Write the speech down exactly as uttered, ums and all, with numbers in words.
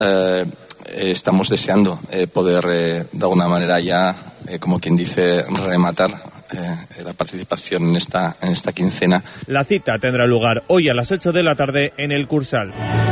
Eh, estamos deseando eh, poder eh, de alguna manera ya, eh, como quien dice, rematar eh, la participación en esta, en esta quincena. La cita tendrá lugar hoy a las ocho de la tarde en el Cursal.